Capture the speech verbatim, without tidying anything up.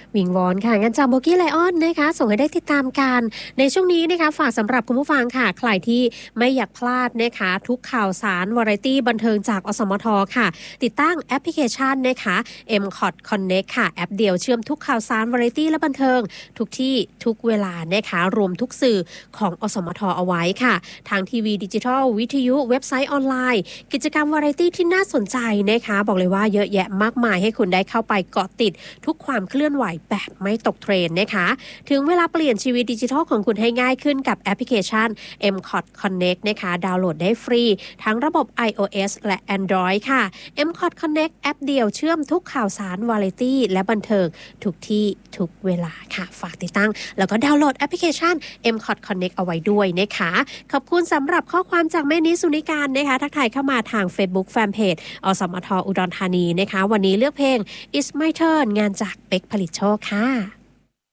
วิงวอนค่ะงั้นจากโบกี้ไลออนนะคะส่งให้ได้ติดตามกันในช่วงนี้นะคะฝากสำหรับคุณผู้ฟังค่ะใครที่ไม่อยากพลาดนะคะทุกข่าวสารวาไรตี้บันเทิงจากอสมทค่ะติดตั้งแอปพลิเคชันนะคะ เอ็ม คอท Connect ค่ะแอปเดียวเชื่อมทุกข่าวสารวาไรตี้และบันเทิงทุกที่ทุกเวลานะคะรวมทุกสื่อของอสมทเอาไว้ค่ะทางทีวีดิจิทัลวิทยุเว็บไซต์ออนไลน์กิจกรรมวาไรตี้ที่น่าสนใจนะคะบอกเลยว่าเยอะแยะมากมายให้คุณได้เข้าไปเกาะติดทุกความเคลื่อนไหวแบบไม่ตกเทรนด์นะคะถึงเวลาเปลี่ยนชีวิตดิจิทัลของคุณให้ง่ายขึ้นกับแอปพลิเคชัน เอ็ม คอท Connect นะคะดาวน์โหลดได้ฟรีทั้งระบบ iOS และ Android ค่ะ เอ็ม คอท Connect แอปเดียวเชื่อมทุกข่าวสารวาไรตี้และบันเทิงทุกที่ทุกเวลาค่ะฝากติดตั้งแล้วก็ดาวน์โหลดแอปพลิเคชัน เอ็ม คอท Connect เอาไว้ด้วยนะคะขอบคุณสำหรับข้อความจากแม่นิสุนิการนะคะทักทายเข้ามาทาง Facebook Fanpage อสมทอุดรธานีนะคะวันนี้เลือกเพลง It's My Turn งานจากเป็กผลิตโชคค่ะ